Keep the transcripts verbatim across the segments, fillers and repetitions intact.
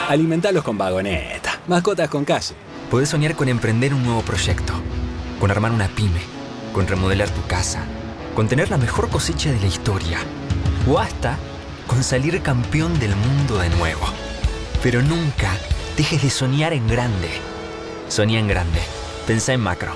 Alimentalos con Vagoneta. Mascotas con calle. Podés soñar con emprender un nuevo proyecto, con armar una pyme, con remodelar tu casa, con tener la mejor cosecha de la historia o hasta con salir campeón del mundo de nuevo. Pero nunca dejes de soñar en grande. Soñá en grande. Pensá en macro.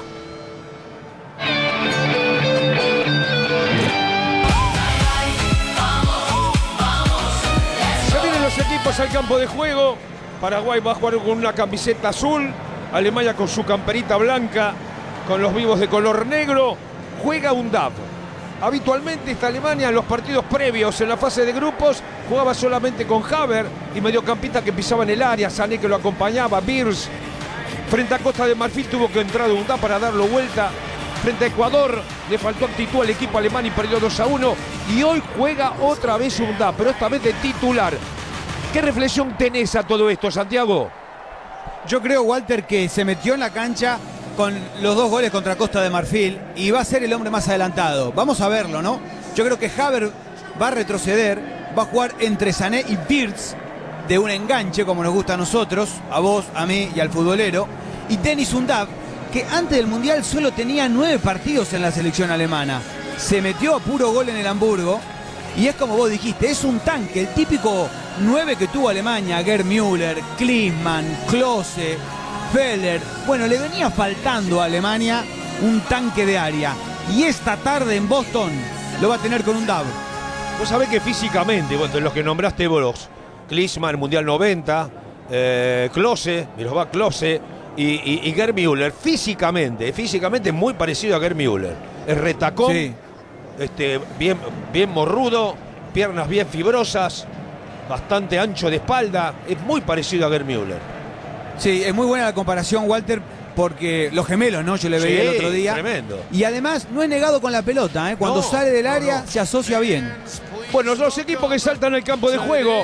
Se vienen los equipos al campo de juego. Paraguay va a jugar con una camiseta azul. Alemania con su camperita blanca, con los vivos de color negro. Juega U N D A P. Habitualmente esta Alemania en los partidos previos en la fase de grupos jugaba solamente con Haver y mediocampista que pisaba en el área, Sané que lo acompañaba, Birs. Frente a Costa de Marfil tuvo que entrar U N D A P para darlo vuelta. Frente a Ecuador le faltó actitud al equipo alemán y perdió dos a uno. Y hoy juega otra vez U N D A P, pero esta vez de titular. ¿Qué reflexión tenés a todo esto, Santiago? Yo creo, Walter, que se metió en la cancha con los dos goles contra Costa de Marfil y va a ser el hombre más adelantado. Vamos a verlo, ¿no? Yo creo que Haver va a retroceder, va a jugar entre Sané y Wirtz de un enganche, como nos gusta a nosotros, a vos, a mí y al futbolero. Y Deniz Undav, que antes del Mundial solo tenía nueve partidos en la selección alemana. Se metió a puro gol en el Hamburgo y es como vos dijiste, es un tanque, el típico nueve que tuvo Alemania, Gerd Müller, Klinsmann, Klose, Feller. Bueno, le venía faltando a Alemania un tanque de área. Y esta tarde en Boston lo va a tener con Undav. Vos sabés que físicamente, bueno, de los que nombraste vos, Klinsmann, Mundial noventa, eh, Klose, Miroslav Klose y, y, y Gerd Müller, físicamente, físicamente muy parecido a Gerd Müller. Es retacón, sí. este, bien, bien morrudo, piernas bien fibrosas, bastante ancho de espalda, es muy parecido a Gerd Müller. Sí, es muy buena la comparación, Walter, porque los gemelos, ¿no? Yo le veía sí, el otro día. Tremendo. Y además no es negado con la pelota, ¿eh? Cuando no, sale del área no, no. se asocia bien. Bueno, los equipos que saltan al campo de juego.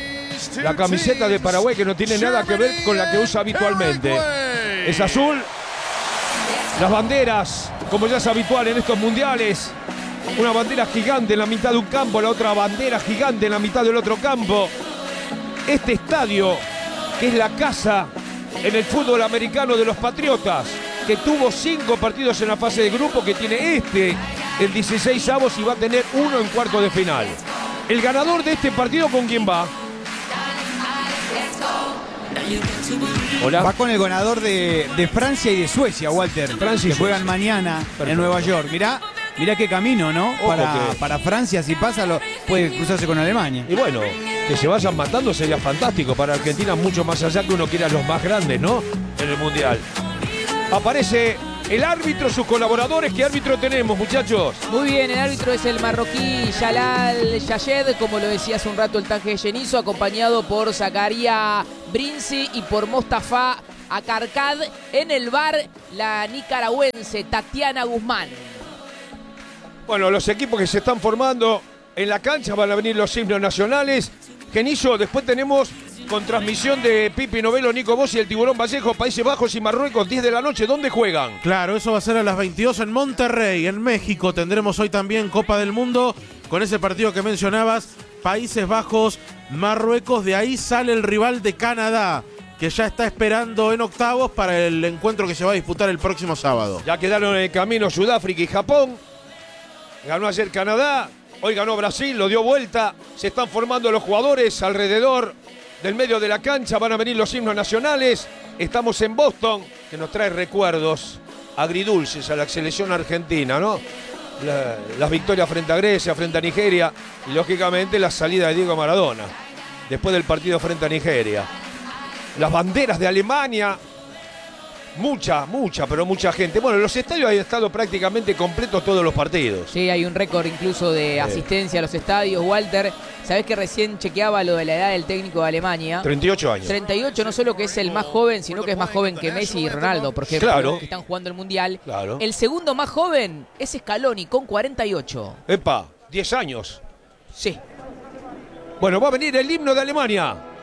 La camiseta de Paraguay que no tiene nada que ver con la que usa habitualmente. Es azul. Las banderas, como ya es habitual en estos mundiales. Una bandera gigante en la mitad de un campo, la otra bandera gigante en la mitad del otro campo. Este estadio, que es la casa en el fútbol americano de los Patriotas, que tuvo cinco partidos en la fase de grupo, que tiene este, el dieciséis avos, y va a tener uno en cuarto de final. El ganador de este partido, ¿con quién va? Hola. Va con el ganador de, de Francia y de Suecia, Walter. Francia y que juegan mañana Perfecto. en Nueva York. Mirá, mirá qué camino, ¿no? Para, que... para Francia, si pasa, lo, puede cruzarse con Alemania. Y bueno, que se vayan matando sería fantástico. Para Argentina, mucho más allá que uno quiera los más grandes, ¿no? En el Mundial. Aparece el árbitro, sus colaboradores. ¿Qué árbitro tenemos, muchachos? Muy bien, el árbitro es el marroquí Jalal Yayed, como lo decía hace un rato el tanque de Genizo, acompañado por Zakaria Brinzi y por Mostafa Akarkad. En el V A R, la nicaragüense Tatiana Guzmán. Bueno, los equipos que se están formando en la cancha, van a venir los himnos nacionales. Genizo, después tenemos con transmisión de Pipi Novelo, Nico Bossi y el Tiburón Vallejo, Países Bajos y Marruecos, diez de la noche. ¿Dónde juegan? Claro, eso va a ser a las veintidós en Monterrey, en México. Tendremos hoy también Copa del Mundo con ese partido que mencionabas, Países Bajos, Marruecos. De ahí sale el rival de Canadá, que ya está esperando en octavos para el encuentro que se va a disputar el próximo sábado. Ya quedaron en el camino Sudáfrica y Japón. Ganó ayer Canadá, hoy ganó Brasil, lo dio vuelta. Se están formando los jugadores alrededor del medio de la cancha. Van a venir los himnos nacionales. Estamos en Boston, que nos trae recuerdos agridulces a la selección argentina, ¿no? La, las victorias frente a Grecia, frente a Nigeria y lógicamente la salida de Diego Maradona después del partido frente a Nigeria. Las banderas de Alemania. Mucha, mucha, pero mucha gente. Bueno, los estadios han estado prácticamente completos todos los partidos. Sí, hay un récord incluso de asistencia a los estadios. Walter, ¿sabés que recién chequeaba lo de la edad del técnico de Alemania? treinta y ocho años. treinta y ocho, no solo que es el más joven, sino que es más joven que Messi y Ronaldo, por ejemplo, claro. que están jugando el Mundial. Claro. El segundo más joven es Scaloni, con cuarenta y ocho. Epa, diez años. Sí. Bueno, va a venir el himno de Alemania.